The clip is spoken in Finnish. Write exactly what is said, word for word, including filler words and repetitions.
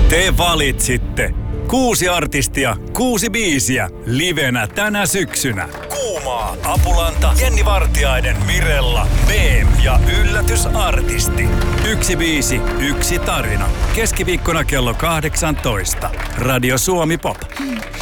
Te valitsitte. Kuusi artistia, kuusi biisiä, livenä tänä syksynä. Kuumaa, Apulanta, Jenni Vartiainen, Mirella, Beem ja yllätysartisti. Yksi biisi, yksi tarina. Keskiviikkona kello kahdeksantoista. Radio Suomi Pop.